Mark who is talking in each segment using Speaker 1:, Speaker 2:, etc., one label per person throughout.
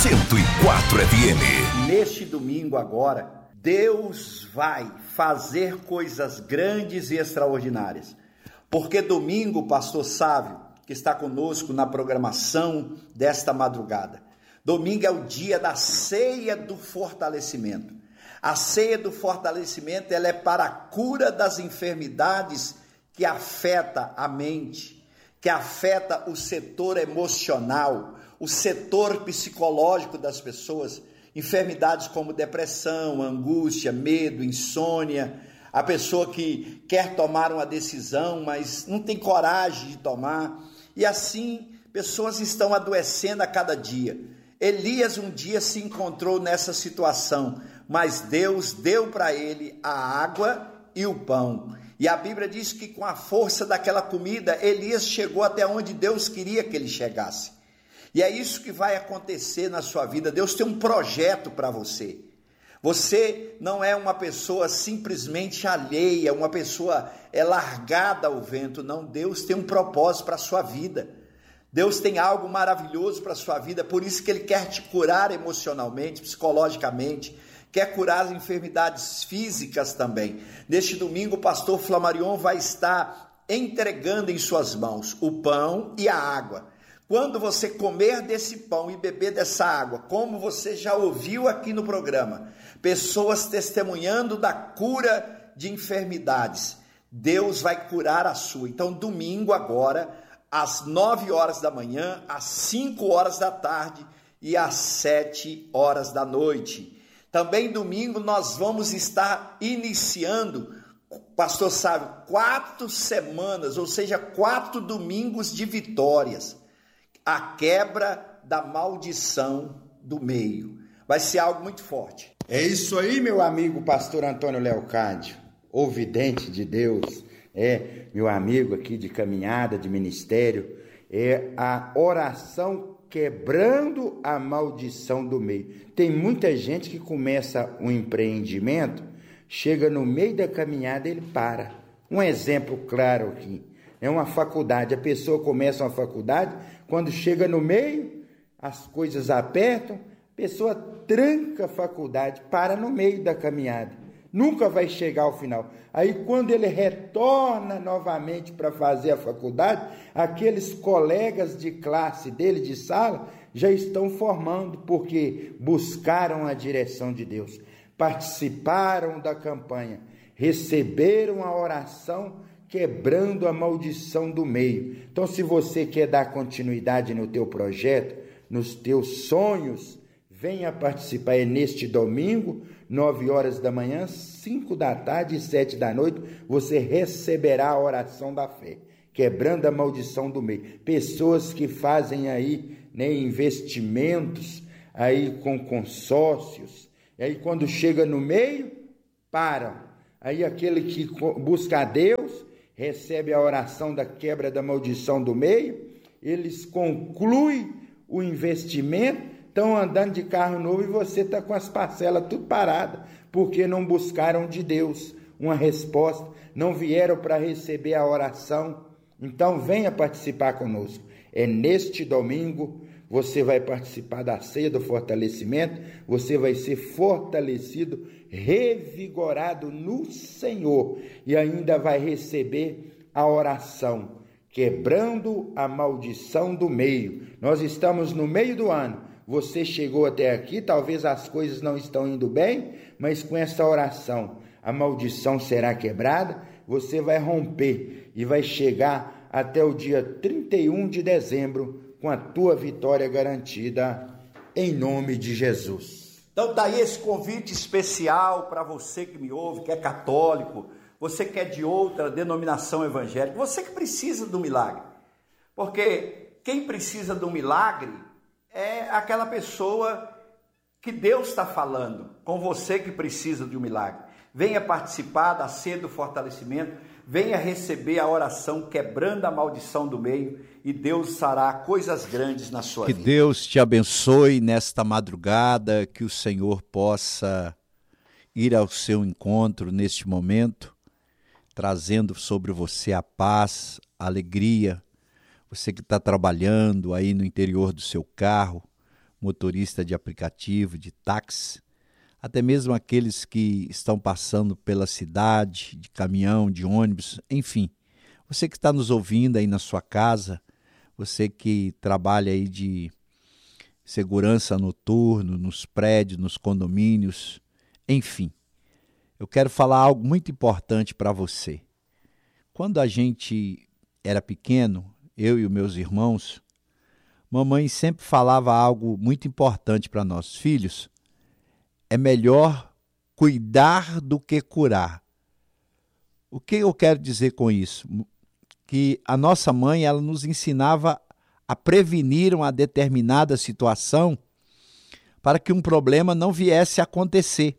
Speaker 1: 104 FM.
Speaker 2: Neste domingo agora, Deus vai fazer coisas grandes e extraordinárias. Porque domingo, o pastor Sávio, que está conosco na programação desta madrugada, domingo é o dia da ceia do fortalecimento. A ceia do fortalecimento, ela é para a cura das enfermidades que afeta a mente, que afeta o setor emocional, o setor psicológico das pessoas, enfermidades como depressão, angústia, medo, insônia, a pessoa que quer tomar uma decisão, mas não tem coragem de tomar, e assim pessoas estão adoecendo a cada dia. Elias um dia se encontrou nessa situação, mas Deus deu para ele a água e o pão, e a Bíblia diz que com a força daquela comida, Elias chegou até onde Deus queria que ele chegasse. E é isso que vai acontecer na sua vida. Deus tem um projeto para você. Você não é uma pessoa simplesmente alheia, uma pessoa largada ao vento. Não, Deus tem um propósito para a sua vida. Deus tem algo maravilhoso para a sua vida. Por isso que Ele quer te curar emocionalmente, psicologicamente. Quer curar as enfermidades físicas também. Neste domingo, o pastor Flamarion vai estar entregando em suas mãos o pão e a água. Quando você comer desse pão e beber dessa água, como você já ouviu aqui no programa, pessoas testemunhando da cura de enfermidades, Deus vai curar a sua. Então, domingo agora, às 9 horas da manhã, às 5 horas da tarde e às 7 horas da noite. Também domingo nós vamos estar iniciando, pastor Sávio, 4 semanas, ou seja, 4 domingos de vitórias. A quebra da maldição do meio. Vai ser algo muito forte.
Speaker 3: É isso aí, meu amigo pastor Antônio Leocádio, ouvidente de Deus, meu amigo aqui de caminhada, de ministério, é a oração quebrando a maldição do meio. Tem muita gente que começa um empreendimento, chega no meio da caminhada, ele para. Um exemplo claro aqui, é uma faculdade, a pessoa começa uma faculdade, quando chega no meio, as coisas apertam, a pessoa tranca a faculdade, para no meio da caminhada, nunca vai chegar ao final. Aí quando ele retorna novamente para fazer a faculdade, aqueles colegas de classe dele, de sala, já estão formando, porque buscaram a direção de Deus, participaram da campanha, receberam a oração, quebrando a maldição do meio. Então, se você quer dar continuidade no teu projeto, nos teus sonhos, venha participar. É neste domingo, 9 horas da manhã, 5 da tarde e 7 da noite, você receberá a oração da fé, quebrando a maldição do meio. Pessoas que fazem aí, investimentos aí com consórcios, e aí quando chega no meio, param. Aí aquele que busca a Deus, recebe a oração da quebra da maldição do meio, eles concluem o investimento, estão andando de carro novo e você está com as parcelas tudo paradas, porque não buscaram de Deus uma resposta, não vieram para receber a oração. Então venha participar conosco. É neste domingo, você vai participar da ceia do fortalecimento, você vai ser fortalecido, revigorado no Senhor e ainda vai receber a oração, quebrando a maldição do meio. Nós estamos no meio do ano, você chegou até aqui, talvez as coisas não estão indo bem, mas com essa oração, a maldição será quebrada, você vai romper e vai chegar até o dia 31 de dezembro com a tua vitória garantida, em nome de Jesus.
Speaker 2: Então está aí esse convite especial para você que me ouve, que é católico, você que é de outra denominação evangélica, você que precisa do milagre. Porque quem precisa do milagre é aquela pessoa que Deus está falando, com você que precisa de um milagre. Venha participar da ceia do fortalecimento, venha receber a oração quebrando a maldição do meio e Deus fará coisas grandes na sua vida.
Speaker 4: Que Deus te abençoe nesta madrugada, que o Senhor possa ir ao seu encontro neste momento, trazendo sobre você a paz, a alegria. Você que está trabalhando aí no interior do seu carro, motorista de aplicativo, de táxi, até mesmo aqueles que estão passando pela cidade, de caminhão, de ônibus, enfim. Você que está nos ouvindo aí na sua casa, você que trabalha aí de segurança noturno, nos prédios, nos condomínios, enfim. Eu quero falar algo muito importante para você. Quando a gente era pequeno, eu e os meus irmãos, mamãe sempre falava algo muito importante para nós. Filhos, é melhor cuidar do que curar. O que eu quero dizer com isso? Que a nossa mãe, ela nos ensinava a prevenir uma determinada situação para que um problema não viesse a acontecer.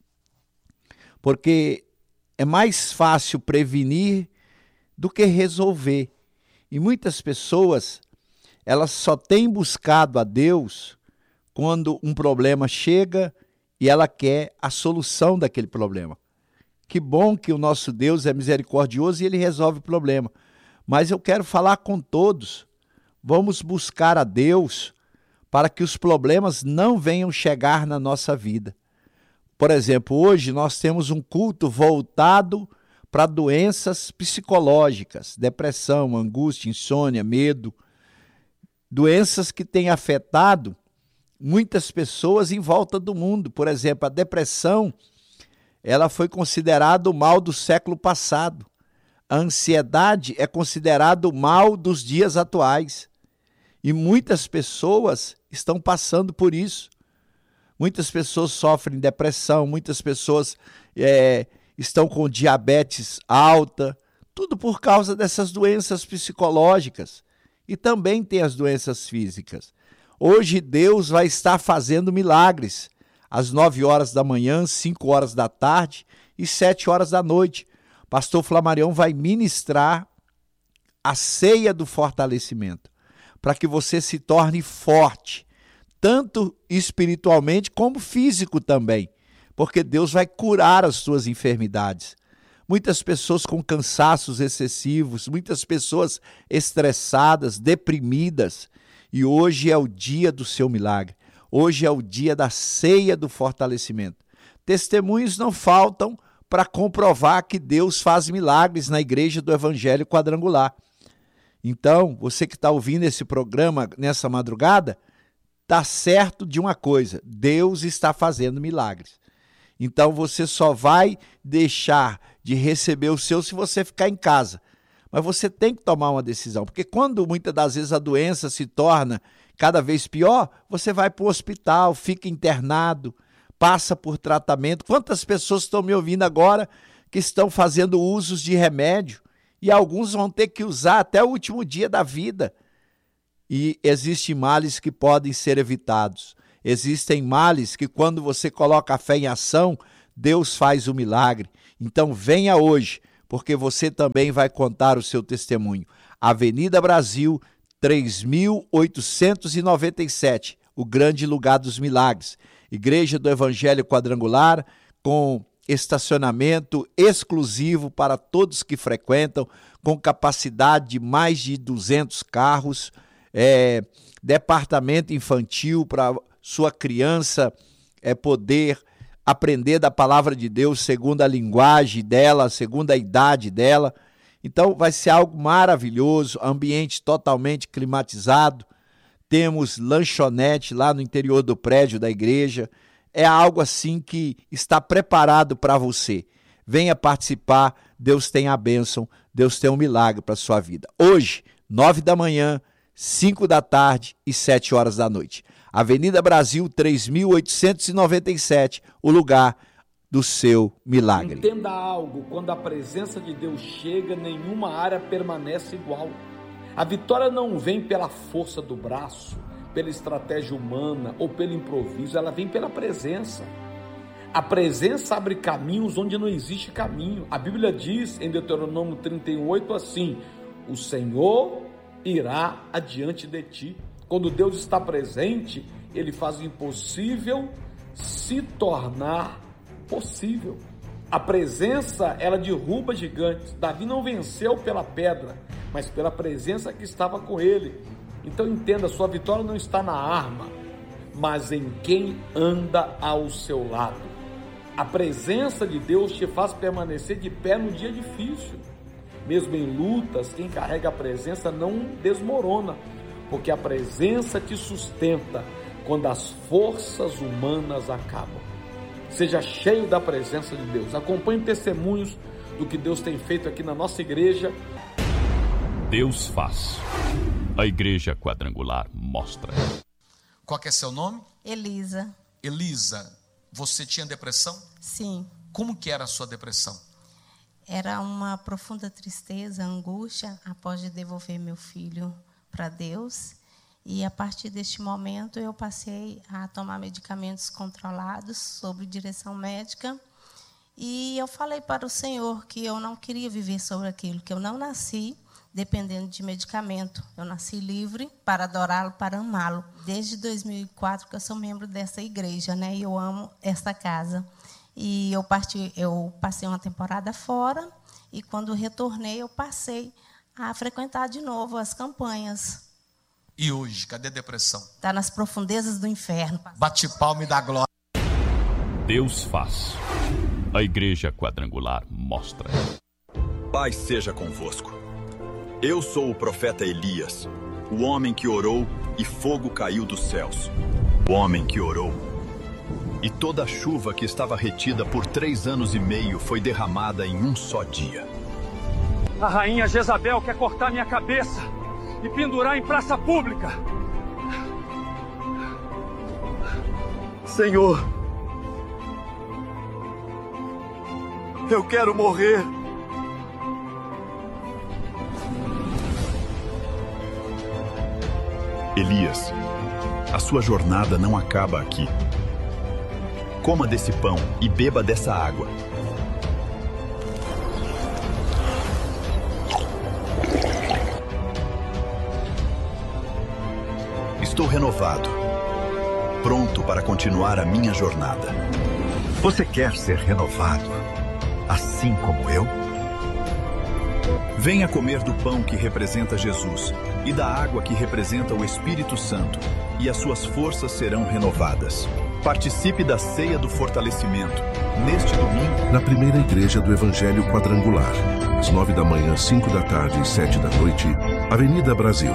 Speaker 4: Porque é mais fácil prevenir do que resolver. E muitas pessoas, elas só têm buscado a Deus quando um problema chega e ela quer a solução daquele problema. Que bom que o nosso Deus é misericordioso e Ele resolve o problema. Mas eu quero falar com todos, vamos buscar a Deus para que os problemas não venham chegar na nossa vida. Por exemplo, hoje nós temos um culto voltado para doenças psicológicas, depressão, angústia, insônia, medo, doenças que têm afetado muitas pessoas em volta do mundo. Por exemplo, a depressão, ela foi considerada o mal do século passado. A ansiedade é considerada o mal dos dias atuais. E muitas pessoas estão passando por isso. Muitas pessoas sofrem depressão, muitas pessoas estão com diabetes alta, tudo por causa dessas doenças psicológicas. E também tem as doenças físicas. Hoje Deus vai estar fazendo milagres, às 9 horas da manhã, 5 horas da tarde e 7 horas da noite. Pastor Flamarião vai ministrar a ceia do fortalecimento, para que você se torne forte, tanto espiritualmente como físico também, porque Deus vai curar as suas enfermidades. Muitas pessoas com cansaços excessivos, muitas pessoas estressadas, deprimidas, e hoje é o dia do seu milagre. Hoje é o dia da ceia do fortalecimento. Testemunhos não faltam para comprovar que Deus faz milagres na igreja do Evangelho Quadrangular. Então, você que está ouvindo esse programa nessa madrugada, está certo de uma coisa: Deus está fazendo milagres. Então, você só vai deixar de receber o seu se você ficar em casa. Mas você tem que tomar uma decisão, porque quando muitas das vezes a doença se torna cada vez pior, você vai para o hospital, fica internado, passa por tratamento. Quantas pessoas estão me ouvindo agora que estão fazendo usos de remédio e alguns vão ter que usar até o último dia da vida? E existem males que podem ser evitados. Existem males que quando você coloca a fé em ação, Deus faz o milagre. Então venha hoje, porque você também vai contar o seu testemunho. Avenida Brasil, 3.897, o grande lugar dos milagres. Igreja do Evangelho Quadrangular, com estacionamento exclusivo para todos que frequentam, com capacidade de mais de 200 carros, departamento infantil para sua criança poder aprender da palavra de Deus segundo a linguagem dela, segundo a idade dela. Então vai ser algo maravilhoso, ambiente totalmente climatizado. Temos lanchonete lá no interior do prédio da igreja. É algo assim que está preparado para você. Venha participar, Deus tem a bênção, Deus tem um milagre para a sua vida. Hoje, 9 da manhã, 5 da tarde e 7 horas da noite. Avenida Brasil, 3.897, o lugar do seu milagre.
Speaker 5: Entenda algo: quando a presença de Deus chega, nenhuma área permanece igual. A vitória não vem pela força do braço, pela estratégia humana ou pelo improviso, ela vem pela presença. A presença abre caminhos onde não existe caminho. A Bíblia diz em Deuteronômio 31:8 assim: o Senhor irá adiante de ti. Quando Deus está presente, Ele faz o impossível se tornar possível. A presença, ela derruba gigantes. Davi não venceu pela pedra, mas pela presença que estava com ele. Então entenda, sua vitória não está na arma, mas em quem anda ao seu lado. A presença de Deus te faz permanecer de pé no dia difícil. Mesmo em lutas, quem carrega a presença não desmorona, porque a presença te sustenta quando as forças humanas acabam. Seja cheio da presença de Deus. Acompanhe testemunhos do que Deus tem feito aqui na nossa igreja.
Speaker 1: Deus faz. A Igreja Quadrangular mostra.
Speaker 6: Qual que é seu nome?
Speaker 7: Elisa.
Speaker 6: Elisa, você tinha depressão?
Speaker 7: Sim.
Speaker 6: Como que era a sua depressão?
Speaker 7: Era uma profunda tristeza, angústia, após de devolver meu filho para Deus. E a partir deste momento eu passei a tomar medicamentos controlados sob direção médica. E eu falei para o Senhor que eu não queria viver sobre aquilo, que eu não nasci dependendo de medicamento. Eu nasci livre para adorá-lo, para amá-lo. Desde 2004 que eu sou membro dessa igreja, né? E eu amo essa casa. E eu passei uma temporada fora e quando retornei eu passei a frequentar de novo as campanhas.
Speaker 6: E hoje, cadê a depressão?
Speaker 7: Está nas profundezas do inferno.
Speaker 6: Bate palma e dá glória.
Speaker 1: Deus faz. A Igreja Quadrangular mostra.
Speaker 8: Paz seja convosco. Eu sou o profeta Elias, o homem que orou e fogo caiu dos céus. O homem que orou. E toda a chuva que estava retida por 3 anos e meio foi derramada em um só dia.
Speaker 9: A rainha Jezabel quer cortar minha cabeça e pendurar em praça pública. Senhor, eu quero morrer.
Speaker 8: Elias, a sua jornada não acaba aqui. Coma desse pão e beba dessa água. Estou renovado, pronto para continuar a minha jornada. Você quer ser renovado, assim como eu? Venha comer do pão que representa Jesus e da água que representa o Espírito Santo, e as suas forças serão renovadas. Participe da ceia do fortalecimento, neste domingo,
Speaker 10: na primeira igreja do Evangelho Quadrangular, às 9 da manhã, 5 da tarde e 7 da noite, Avenida Brasil,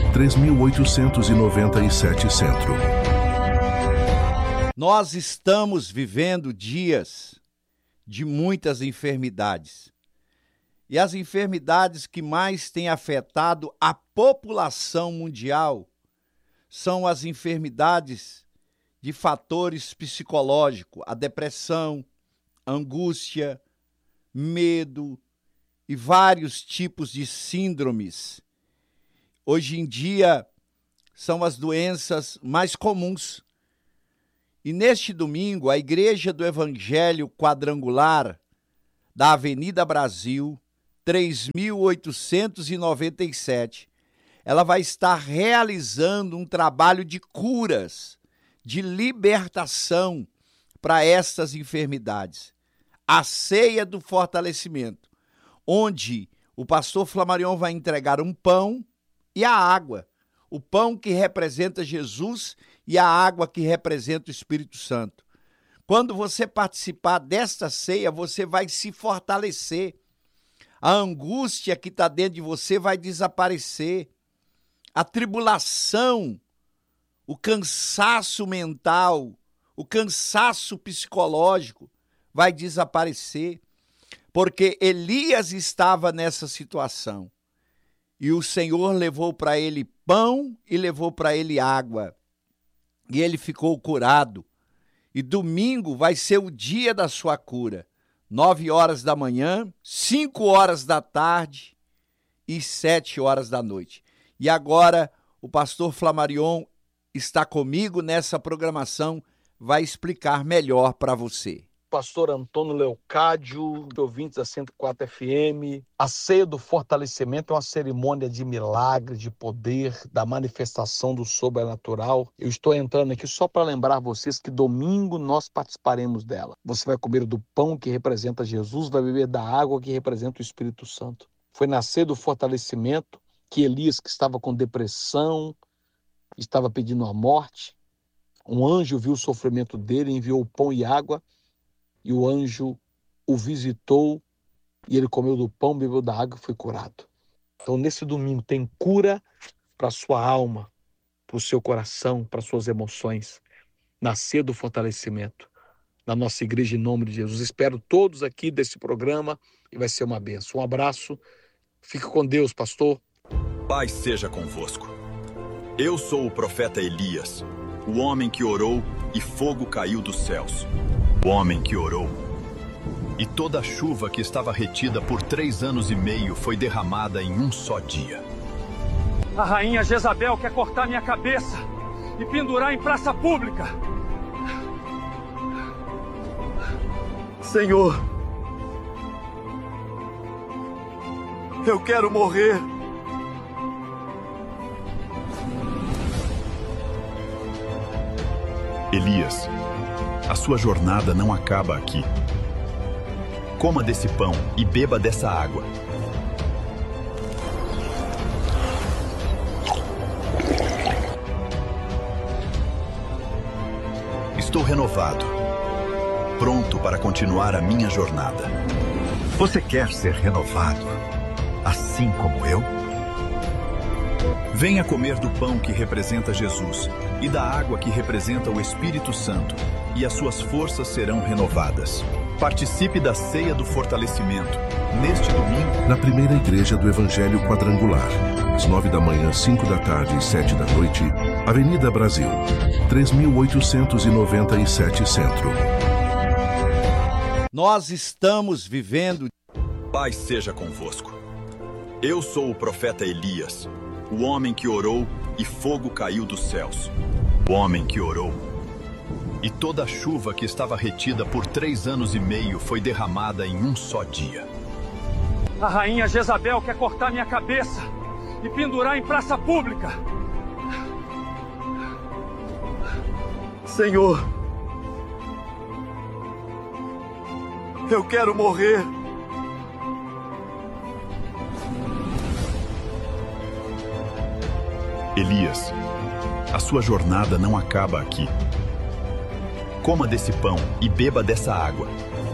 Speaker 10: 3897 Centro.
Speaker 4: Nós estamos vivendo dias de muitas enfermidades. E as enfermidades que mais têm afetado a população mundial são as enfermidades de fatores psicológicos, a depressão, a angústia, medo e vários tipos de síndromes. Hoje em dia são as doenças mais comuns. E neste domingo, a Igreja do Evangelho Quadrangular da Avenida Brasil, 3897, ela vai estar realizando um trabalho de curas, de libertação para estas enfermidades. A ceia do fortalecimento, onde o pastor Flamarion vai entregar um pão e a água. O pão que representa Jesus e a água que representa o Espírito Santo. Quando você participar desta ceia, você vai se fortalecer. A angústia que está dentro de você vai desaparecer. A tribulação, o cansaço mental, o cansaço psicológico vai desaparecer. Porque Elias estava nessa situação. E o Senhor levou para ele pão e levou para ele água. E ele ficou curado. E domingo vai ser o dia da sua cura. 9 horas da manhã, 5 horas da tarde e 7 horas da noite. E agora o pastor Flamarion está comigo nessa programação, vai explicar melhor para você.
Speaker 5: Pastor Antônio Leocádio, ouvintes da 104 FM. A ceia do fortalecimento é uma cerimônia de milagre, de poder, da manifestação do sobrenatural. Eu estou entrando aqui só para lembrar vocês que domingo nós participaremos dela. Você vai comer do pão que representa Jesus, vai beber da água que representa o Espírito Santo. Foi na ceia do fortalecimento que Elias, que estava com depressão, estava pedindo a morte, Um anjo viu o sofrimento dele, enviou pão e água, e o anjo o visitou, e ele comeu do pão, bebeu da água e foi curado. Então, nesse domingo, tem cura para a sua alma, para o seu coração, para as suas emoções. Nascer do fortalecimento na nossa igreja, em nome de Jesus. Espero todos aqui desse programa e vai ser uma bênção. Um abraço. Fique com Deus, pastor.
Speaker 8: Paz seja convosco. Eu sou o profeta Elias, o homem que orou e fogo caiu dos céus. O homem que orou. E toda a chuva que estava retida por 3 anos e meio foi derramada em um só dia.
Speaker 9: A rainha Jezabel quer cortar minha cabeça e pendurar em praça pública.
Speaker 2: Senhor, eu quero morrer.
Speaker 8: Elias, a sua jornada não acaba aqui. Coma desse pão e beba dessa água. Estou renovado, pronto para continuar a minha jornada.
Speaker 11: Você quer ser renovado, assim como eu?
Speaker 8: Venha comer do pão que representa Jesus e da água que representa o Espírito Santo, e as suas forças serão renovadas. Participe da ceia do fortalecimento, neste domingo,
Speaker 10: na primeira igreja do Evangelho Quadrangular, às 9 da manhã, 5 da tarde e 7 da noite, Avenida Brasil, 3897 Centro.
Speaker 4: Nós estamos vivendo.
Speaker 8: Paz seja convosco. Eu sou o profeta Elias, o homem que orou e fogo caiu dos céus. O homem que orou. E toda a chuva que estava retida por 3 anos e meio foi derramada em um só dia.
Speaker 9: A rainha Jezabel quer cortar minha cabeça e pendurar em praça pública.
Speaker 2: Senhor, eu quero morrer.
Speaker 8: Elias, a sua jornada não acaba aqui. Coma desse pão e beba dessa água.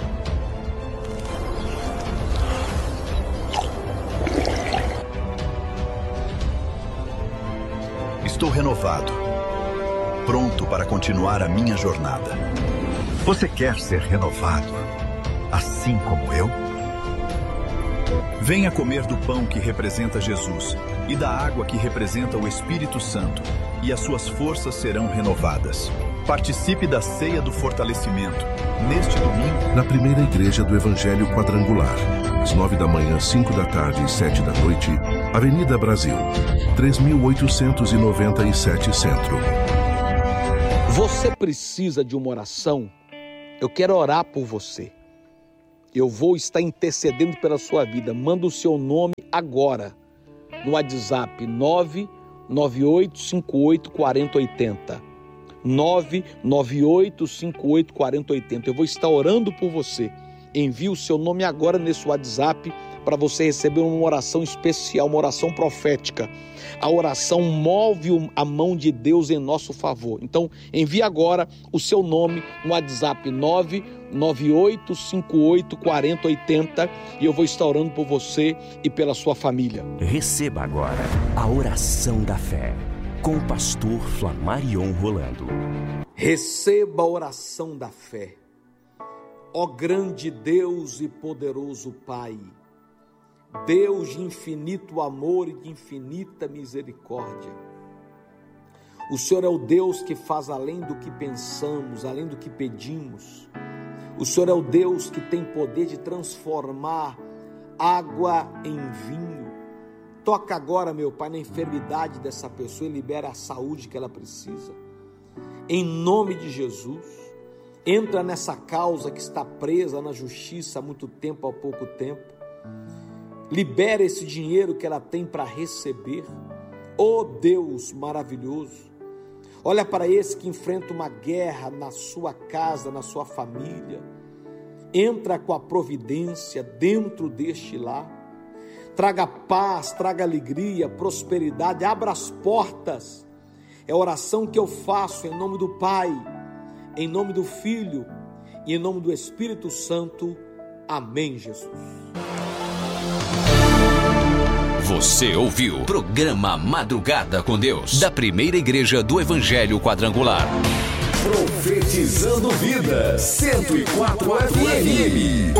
Speaker 8: Estou renovado, pronto para continuar a minha jornada.
Speaker 11: Você quer ser renovado, assim como eu?
Speaker 8: Venha comer do pão que representa Jesus e da água que representa o Espírito Santo, e as suas forças serão renovadas. Participe da ceia do fortalecimento, neste domingo,
Speaker 10: na primeira igreja do Evangelho Quadrangular, às 9 da manhã, 5 da tarde e 7 da noite, Avenida Brasil, 3897 Centro.
Speaker 5: Você precisa de uma oração? Eu quero orar por você. Eu vou estar intercedendo pela sua vida. Manda o seu nome agora no WhatsApp 998584080. 998584080. Eu vou estar orando por você. Envie o seu nome agora nesse WhatsApp para você receber uma oração especial, uma oração profética. A oração move a mão de Deus em nosso favor. Então, envie agora o seu nome no WhatsApp 998584080 e eu vou estar orando por você e pela sua família.
Speaker 12: Receba agora a oração da fé com o pastor Flamarion Rolando.
Speaker 5: Receba a oração da fé. Ó grande Deus e poderoso Pai, Deus de infinito amor e de infinita misericórdia. O Senhor é o Deus que faz além do que pensamos, além do que pedimos. O Senhor é o Deus que tem poder de transformar água em vinho. Toca agora, meu Pai, na enfermidade dessa pessoa e libera a saúde que ela precisa. Em nome de Jesus, entra nessa causa que está presa na justiça há muito tempo, há pouco tempo. Libera esse dinheiro que ela tem para receber. Oh Deus maravilhoso, olha para esse que enfrenta uma guerra na sua casa, na sua família. Entra com a providência dentro deste lar. Traga paz, traga alegria, prosperidade, abra as portas. É a oração que eu faço em nome do Pai, em nome do Filho e em nome do Espírito Santo. Amém, Jesus.
Speaker 13: Você ouviu o programa Madrugada com Deus, da Primeira Igreja do Evangelho Quadrangular.
Speaker 14: Profetizando Vida, 104 FM.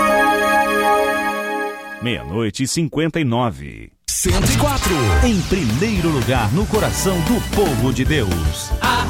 Speaker 15: 00:59.
Speaker 14: 104.
Speaker 15: Em primeiro lugar no coração do povo de Deus.